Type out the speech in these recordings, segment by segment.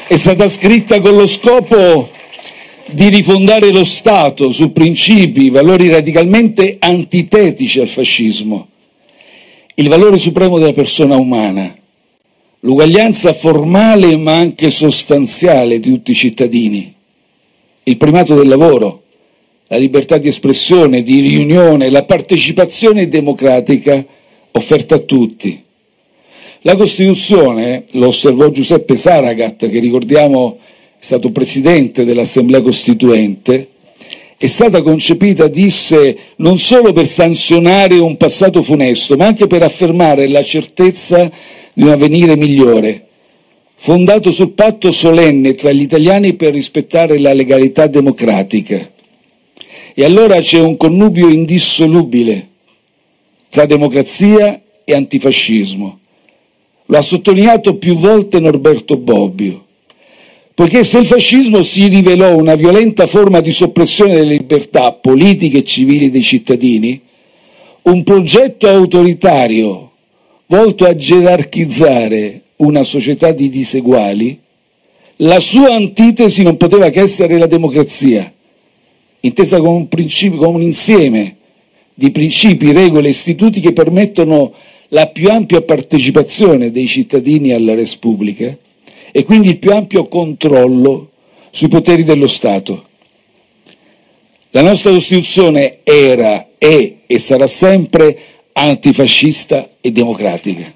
è stata scritta con lo scopo di rifondare lo Stato su principi, valori radicalmente antitetici al fascismo, il valore supremo della persona umana, l'uguaglianza formale ma anche sostanziale di tutti i cittadini, il primato del lavoro, la libertà di espressione, di riunione, la partecipazione democratica offerta a tutti. La Costituzione, lo osservò Giuseppe Saragat, che ricordiamo è stato presidente dell'Assemblea Costituente, è stata concepita, disse, non solo per sanzionare un passato funesto, ma anche per affermare la certezza di un avvenire migliore, fondato sul patto solenne tra gli italiani per rispettare la legalità democratica. E allora c'è un connubio indissolubile tra democrazia e antifascismo. Lo ha sottolineato più volte Norberto Bobbio, poiché se il fascismo si rivelò una violenta forma di soppressione delle libertà politiche e civili dei cittadini, un progetto autoritario volto a gerarchizzare una società di diseguali, la sua antitesi non poteva che essere la democrazia, intesa come un insieme di principi, regole e istituti che permettono la più ampia partecipazione dei cittadini alla res publica e quindi il più ampio controllo sui poteri dello Stato. La nostra Costituzione era, è e sarà sempre antifascista e democratica.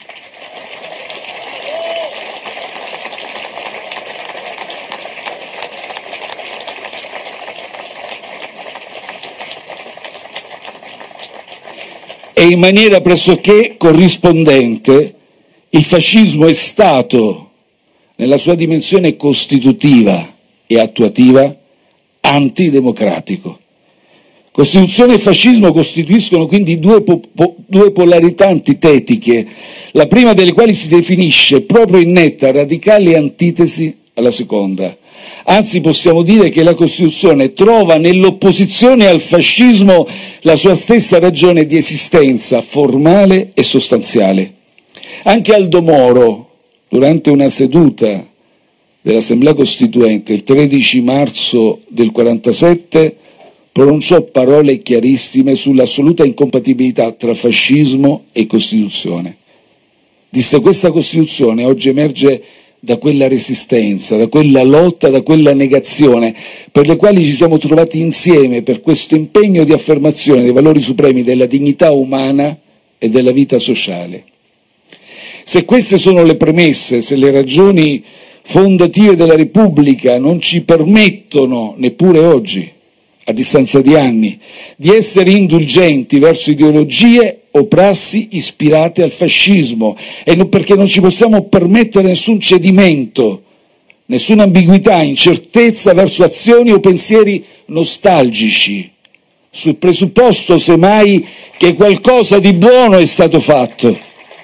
E in maniera pressoché corrispondente il fascismo è stato, nella sua dimensione costitutiva e attuativa, antidemocratico. Costituzione e fascismo costituiscono quindi due polarità antitetiche, la prima delle quali si definisce proprio in netta, radicale antitesi alla seconda. Anzi, possiamo dire che la Costituzione trova nell'opposizione al fascismo la sua stessa ragione di esistenza formale e sostanziale. Anche Aldo Moro, durante una seduta dell'Assemblea Costituente il 13 marzo del 1947, pronunciò parole chiarissime sull'assoluta incompatibilità tra fascismo e Costituzione. Disse: questa Costituzione oggi emerge da quella resistenza, da quella lotta, da quella negazione, per le quali ci siamo trovati insieme per questo impegno di affermazione dei valori supremi della dignità umana e della vita sociale. Se queste sono le premesse, se le ragioni fondative della Repubblica non ci permettono, neppure oggi, a distanza di anni, di essere indulgenti verso ideologie o prassi ispirate al fascismo, e non perché non ci possiamo permettere nessun cedimento, nessuna ambiguità, incertezza verso azioni o pensieri nostalgici, sul presupposto semmai che qualcosa di buono è stato fatto.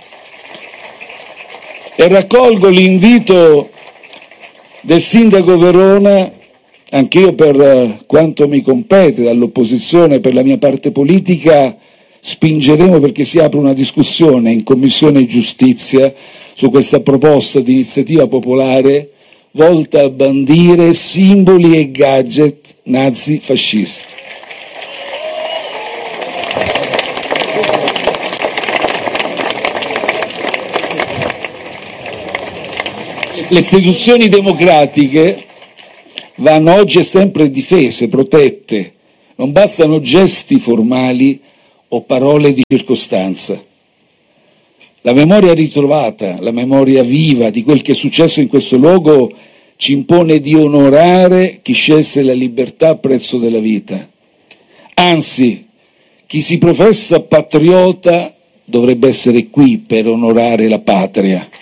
E raccolgo l'invito del sindaco Verona. Anch'io, per quanto mi compete dall'opposizione, per la mia parte politica, spingeremo perché si apra una discussione in Commissione Giustizia su questa proposta di iniziativa popolare volta a bandire simboli e gadget nazi-fascisti. Le istituzioni democratiche vanno oggi e sempre difese, protette. Non bastano gesti formali o parole di circostanza. La memoria ritrovata, la memoria viva di quel che è successo in questo luogo ci impone di onorare chi scelse la libertà a prezzo della vita. Anzi, chi si professa patriota dovrebbe essere qui per onorare la patria.